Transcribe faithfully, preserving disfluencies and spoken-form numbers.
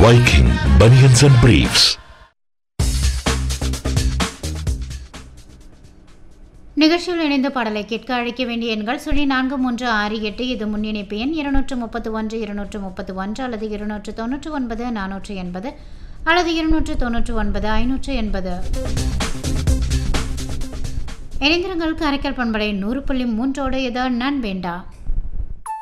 Viking Bunions and Briefs. நிகழ்ச்சியில் இணைந்த பாடலை கேட்க அழைக்க வேண்டிய எண்கள் சொல்லி நான்கு மூன்று ஆறு எட்டு இது முன்னிணைப்பு எண் இருநூற்று முப்பத்து ஒன்று இருநூற்று முப்பத்து ஒன்று அல்லது இருநூற்று தொன்னூற்று ஒன்பது நானூற்று எண்பது அல்லது இருநூற்று தொன்னூற்று ஒன்பது ஐநூற்று எண்பது. இணைந்திருங்கள் காரைக்கால் பண்பலை நூறு புள்ளி மூன்றோடு இது நான் வேண்டா.